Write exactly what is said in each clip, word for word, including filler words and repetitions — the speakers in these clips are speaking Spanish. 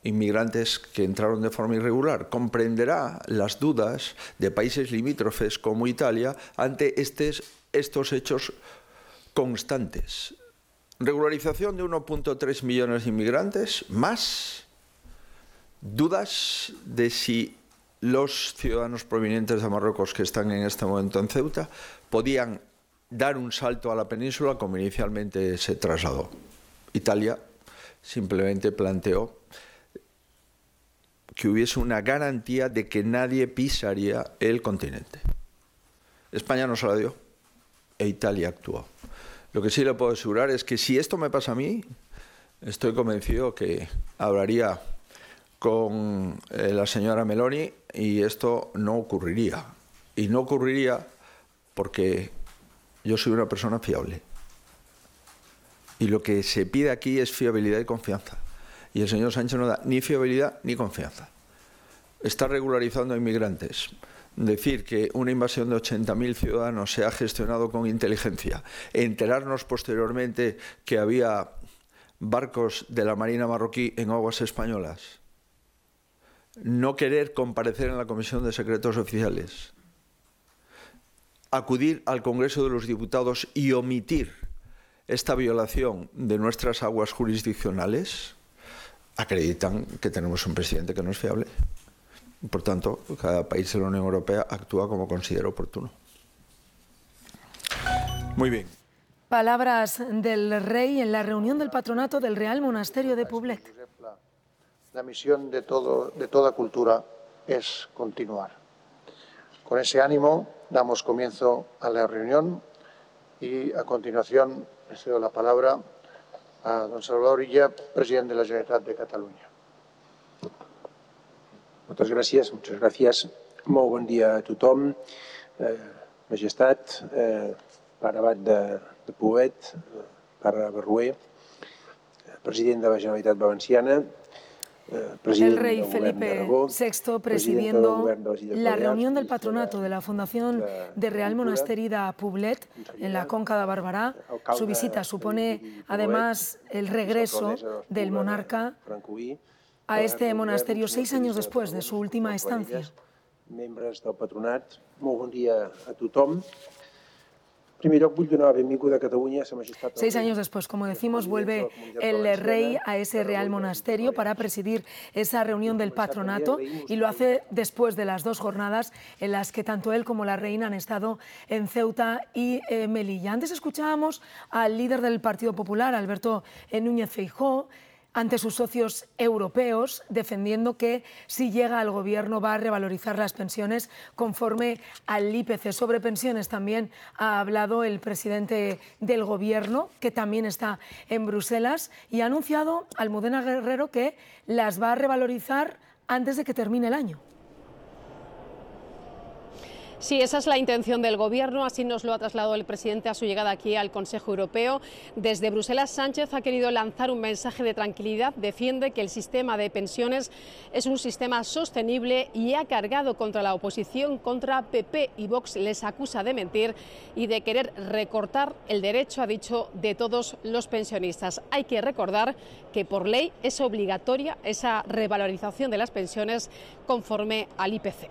inmigrantes que entraron de forma irregular. Comprenderá las dudas de países limítrofes como Italia ante estes, estos hechos constantes. Regularización de uno punto tres millones de inmigrantes, más dudas de si los ciudadanos provenientes de Marruecos que están en este momento en Ceuta podían dar un salto a la península como inicialmente se trasladó. Italia simplemente planteó que hubiese una garantía de que nadie pisaría el continente. España no se la dio e Italia actuó. Lo que sí le puedo asegurar es que si esto me pasa a mí, estoy convencido que hablaría con eh, la señora Meloni y esto no ocurriría. Y no ocurriría porque yo soy una persona fiable. Y lo que se pide aquí es fiabilidad y confianza. Y el señor Sánchez no da ni fiabilidad ni confianza. Está regularizando a inmigrantes. Decir que una invasión de ochenta mil ciudadanos se ha gestionado con inteligencia, enterarnos posteriormente que había barcos de la Marina marroquí en aguas españolas, no querer comparecer en la Comisión de Secretos Oficiales, acudir al Congreso de los Diputados y omitir esta violación de nuestras aguas jurisdiccionales, acreditan que tenemos un presidente que no es fiable. Por tanto, cada país de la Unión Europea actúa como considera oportuno. Muy bien. Palabras del rey en la reunión del patronato del Real Monasterio de Poblet. La misión de, todo, de toda cultura es continuar. Con ese ánimo damos comienzo a la reunión y a continuación le cedo la palabra a don Salvador Illa, presidente de la Generalitat de Catalunya. Moltes gràcies, moltes gràcies. Molt bon dia a tothom. Eh, Majestat, eh, pare abat de, de Poblet, eh, pare Barruer, eh, president de la Generalitat Valenciana, eh, el rey Felipe sexto presidiendo la reunión del patronato de la Fundación de Real Monasterio de Poblet en la Conca de Barberà. Su visita supone además el regreso del monarca a este monasterio seis años después de su última estancia. Membres del patronat, molt bon dia a tothom. En primer lloc, vull donar la benvinguda a Catalunya a Sa Majestat. Seis años después, como decimos, vuelve el rey a ese Real Monasterio para presidir esa reunión del patronato y lo hace después de las dos jornadas en las que tanto él como la reina han estado en Ceuta y eh, Melilla. Antes escuchábamos al líder del Partido Popular, Alberto Núñez Feijóo, ante sus socios europeos, defendiendo que si llega al gobierno va a revalorizar las pensiones conforme al I P C. Sobre pensiones también ha hablado el presidente del gobierno, que también está en Bruselas, y ha anunciado a Almudena Guerrero que las va a revalorizar antes de que termine el año. Sí, esa es la intención del Gobierno, así nos lo ha trasladado el presidente a su llegada aquí al Consejo Europeo. Desde Bruselas, Sánchez ha querido lanzar un mensaje de tranquilidad, defiende que el sistema de pensiones es un sistema sostenible y ha cargado contra la oposición, contra P P y Vox, les acusa de mentir y de querer recortar el derecho, ha dicho, de todos los pensionistas. Hay que recordar que por ley es obligatoria esa revalorización de las pensiones conforme al I P C.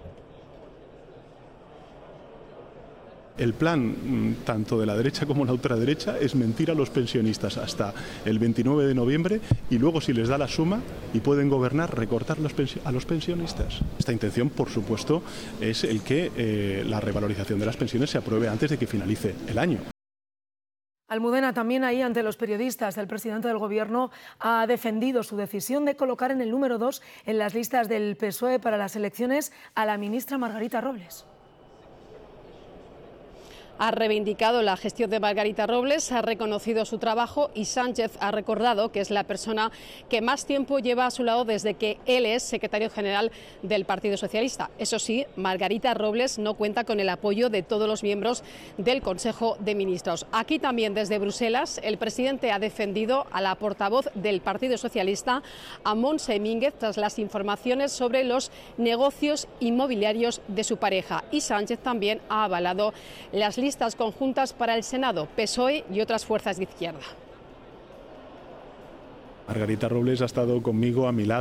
El plan, tanto de la derecha como la ultraderecha, es mentir a los pensionistas hasta el veintinueve de noviembre y luego, si les da la suma y pueden gobernar, recortar los a los pensionistas. Esta intención, por supuesto, es el que eh, la revalorización de las pensiones se apruebe antes de que finalice el año. Almudena, también ahí ante los periodistas, el presidente del Gobierno ha defendido su decisión de colocar en el número dos en las listas del P S O E para las elecciones a la ministra Margarita Robles. Ha reivindicado la gestión de Margarita Robles, ha reconocido su trabajo y Sánchez ha recordado que es la persona que más tiempo lleva a su lado desde que él es secretario general del Partido Socialista. Eso sí, Margarita Robles no cuenta con el apoyo de todos los miembros del Consejo de Ministros. Aquí también desde Bruselas el presidente ha defendido a la portavoz del Partido Socialista, a Montse Mínguez, tras las informaciones sobre los negocios inmobiliarios de su pareja. Y Sánchez también ha avalado las listas conjuntas para el Senado, P S O E y otras fuerzas de izquierda. Margarita Robles ha estado conmigo a mi lado.